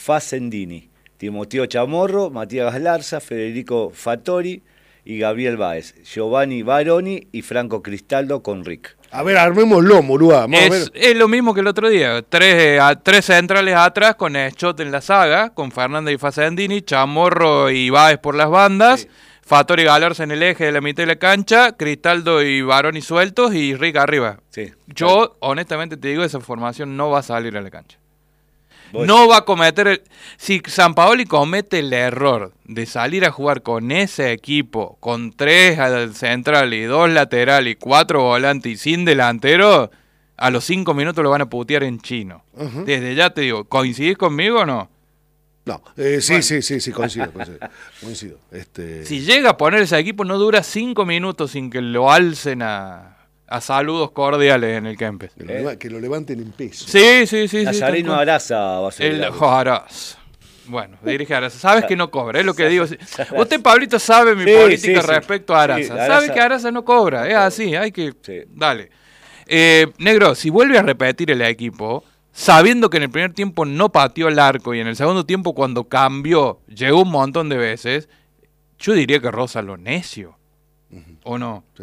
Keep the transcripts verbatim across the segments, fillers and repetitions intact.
Facendini, Timoteo Chamorro, Matías Galarza, Federico Fattori y Gabriel Báez, Giovanni Baroni y Franco Cristaldo con Rick. A ver, armémoslo, Murúa. Vamos es, a ver. es lo mismo que el otro día. Tres, a, tres centrales atrás con Schott en la saga, con Fernández y Facendini, Chamorro y Báez por las bandas, sí. Fattori y Galarza en el eje de la mitad de la cancha, Cristaldo y Baroni sueltos y Rick arriba. Sí. Yo, honestamente te digo, esa formación no va a salir a la cancha. ¿Vos? No va a cometer... El, si Sampaoli comete el error de salir a jugar con ese equipo, con tres centrales y dos laterales y cuatro volantes y sin delantero, a los cinco minutos lo van a putear en chino. Uh-huh. Desde ya te digo, ¿coincidís conmigo o no? No, eh, sí, bueno. sí, sí, sí, coincido, coincido. coincido. Este... Si llega a poner ese equipo, no dura cinco minutos sin que lo alcen a... a saludos cordiales en el Kempes. Que, ¿Eh? lo, que lo levanten en peso. Sí, sí, sí. Nazareno sí, Araza va a ser. El Araza. Bueno, dirige Araza. Sabes que no cobra, es lo que digo. Usted, Pablito, sabe mi sí, política sí, respecto sí. a Araza. Sí, Araza. Sabe que Araza no cobra, es así, hay que... Sí. Dale. Eh, Negro, si vuelve a repetir el equipo, sabiendo que en el primer tiempo no pateó el arco y en el segundo tiempo cuando cambió, llegó un montón de veces, yo diría que roza lo necio. Uh-huh. ¿O no? Sí.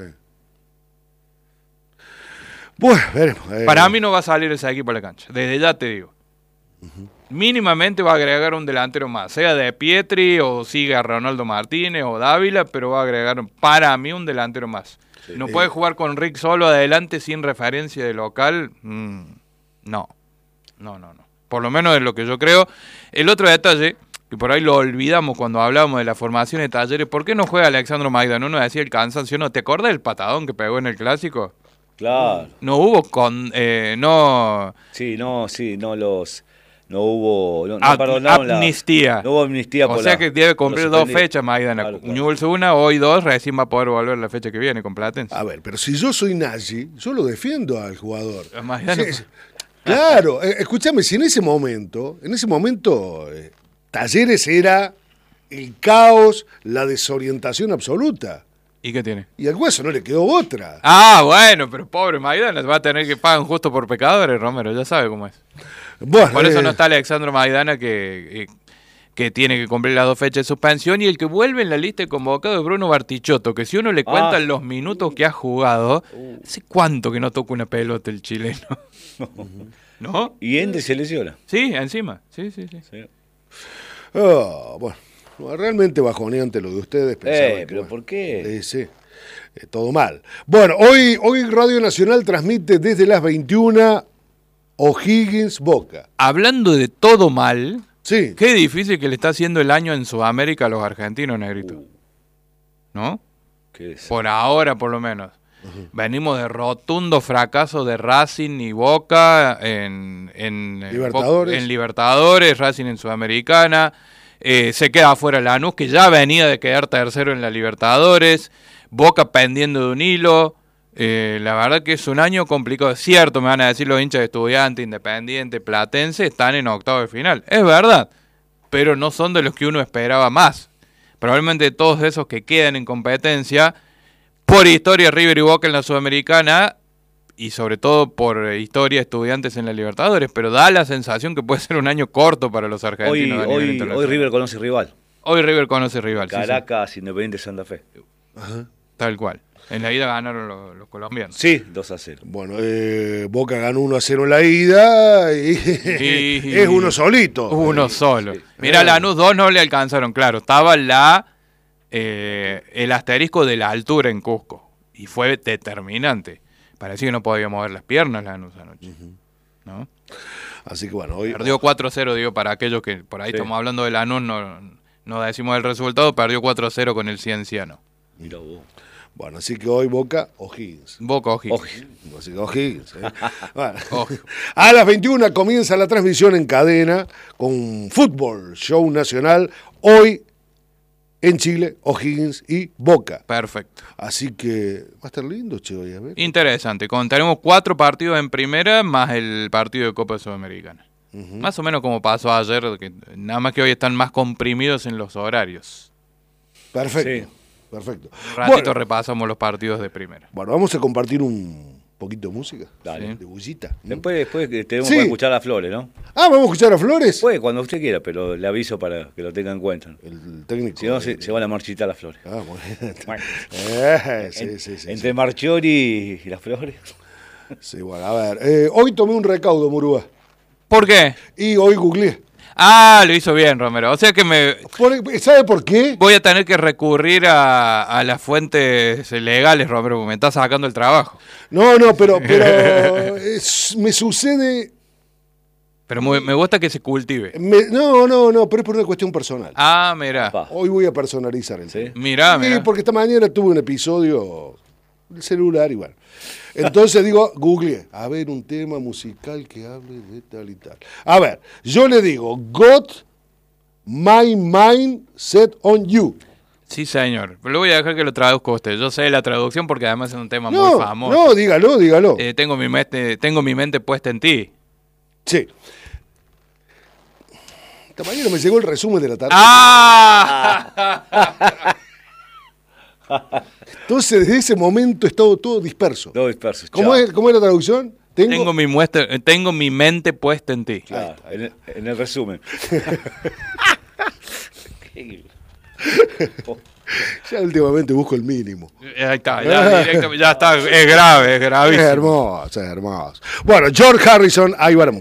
Bueno, veremos, eh. Para mí no va a salir ese equipo a la cancha, desde ya te digo. Uh-huh. Mínimamente va a agregar un delantero más, sea de Pietri o siga Ronaldo Martínez o Dávila, pero va a agregar para mí un delantero más. Sí, no eh. puede jugar con Rick solo adelante sin referencia de local, mm, no, no, no, no. Por lo menos es lo que yo creo. El otro detalle, que por ahí lo olvidamos cuando hablábamos de la formación de Talleres, ¿por qué no juega Alexandro Maidana? Uno decía el cansancio, ¿no? ¿Te acuerdas del patadón que pegó en el Clásico? Claro. No hubo con eh, no Sí, no, sí, no los no hubo no, no Ad, perdonaron amnistía. La, no hubo amnistía o por sea la, que debe cumplir dos fechas Maidana. Claro, claro. Newell's una, hoy dos, recién va a poder volver la fecha que viene con Platense. A ver, pero si yo soy Nagy, yo lo defiendo al jugador. Maidana... Sí, claro, eh, escúchame, si en ese momento, en ese momento eh, Talleres era el caos, la desorientación absoluta. ¿Y qué tiene? Y al Hueso no le quedó otra. Ah, bueno, pero pobre Maidana va a tener que pagar justo por pecadores, Romero, ya sabe cómo es. Bueno, por eso eh... no está Alexandro Maidana que, que, que tiene que cumplir las dos fechas de suspensión, y el que vuelve en la lista de convocados es Bruno Bartichotto, que si uno le cuenta ah. los minutos que ha jugado, uh. ¿hace cuánto que no toca una pelota el chileno? ¿No? Y Ende se lesiona. Sí, encima, sí, sí, sí. sí. Oh, bueno. Realmente bajoneante lo de ustedes. Eh, pero bueno, ¿por qué? Eh, sí, eh, todo mal. Bueno, hoy, hoy Radio Nacional transmite desde las veintiuna O'Higgins Boca. Hablando de todo mal, sí. Qué difícil que le está haciendo el año en Sudamérica a los argentinos, Negrito. Uh. ¿No? ¿Qué es? Por ahora, por lo menos. Uh-huh. Venimos de rotundo fracaso de Racing y Boca en, en, Libertadores. en Libertadores, Racing en Sudamericana. Eh, se queda afuera Lanús, que ya venía de quedar tercero en la Libertadores, Boca pendiendo de un hilo. Eh, la verdad que es un año complicado. Es cierto, me van a decir los hinchas de Estudiantes, Independiente, Platense, están en octavo de final. Es verdad, pero no son de los que uno esperaba más. Probablemente todos esos que quedan en competencia, por historia River y Boca en la Sudamericana, y sobre todo por historia Estudiantes en la Libertadores, pero da la sensación que puede ser un año corto para los argentinos. Hoy, hoy, hoy River conoce rival. Hoy River conoce rival. Caracas, sí, sí. Independiente Santa Fe. Ajá. Tal cual. En la ida ganaron los, los colombianos. Sí, dos a cero. Bueno, eh, Boca ganó uno a cero en la ida y, y es uno solito. Uno solo. Sí. Mira, Lanús dos no le alcanzaron, claro. Estaba la eh, el asterisco de la altura en Cusco y fue determinante. Parecía que no podía mover las piernas Lanús anoche. Uh-huh. ¿No? Así que bueno, hoy... Perdió cuatro a cero, digo, para aquellos que por ahí sí. estamos hablando de Lanús, no, no decimos el resultado, perdió cuatro a cero con el Cienciano. Mira vos. Bueno, así que hoy Boca O'Higgins. Boca O'Higgins. Así que O'Higgins. ¿eh? Bueno. A las veintiuna comienza la transmisión en cadena con Fútbol Show Nacional. Hoy en Chile, O'Higgins y Boca. Perfecto. Así que va a estar lindo, che, hoy, a ver. Interesante. Contaremos cuatro partidos en primera más el partido de Copa Sudamericana. Uh-huh. Más o menos como pasó ayer, que nada más que hoy están más comprimidos en los horarios. Perfecto. Sí. Perfecto. Un ratito bueno, repasamos los partidos de primera. Bueno, vamos a compartir un, poquito de música. Dale. De bullita. Después, después que tenemos Sí. que escuchar las flores, ¿no? Ah, ¿vamos a escuchar a Flores? Puede, cuando usted quiera, pero le aviso para que lo tenga en cuenta. El técnico. Si no, se, se van a marchitar las flores. Ah, bueno. Bueno. Eh, sí, En- sí, sí, entre sí. Marchiori y las flores. Sí, bueno, a ver. eh, hoy tomé un recaudo, Murúa. ¿Por qué? Y hoy googleé. Ah, lo hizo bien, Romero. O sea que me Por- ¿Sabe por qué? voy a tener que recurrir a, a las fuentes legales, Romero, porque me está sacando el trabajo. No, no, pero, pero es- me sucede. Pero muy- me gusta que se cultive. me- no, no, no, pero es por una cuestión personal. Ah, mira. Pa. Hoy voy a personalizar el ¿Sí? tema. Mirá, Sí, mirá. porque esta mañana tuve un episodio del celular igual. Entonces digo, googleé, a ver, un tema musical que hable de tal y tal. A ver, yo le digo, Got My Mind Set on You. Sí, señor. Pero le voy a dejar que lo traduzca usted. Yo sé la traducción porque además es un tema No, muy famoso. no, dígalo, dígalo. Eh, tengo, mi mente, tengo mi mente puesta en ti. Sí. Esta mañana me llegó el resumen de la tarde. ¡Ah! Entonces, desde ese momento he estado todo disperso. Dos dispersos. ¿Cómo Chao. es, ¿Cómo es la traducción? Tengo, Tengo mi, muestra, eh, tengo mi mente puesta en ti. Claro, en, el, en el resumen. Ya últimamente busco el mínimo. Eh, Ahí está, ya, directamente- ya está. Es grave, es Es gravísimo. hermoso, es hermoso. Bueno, George Harrison, ahí va la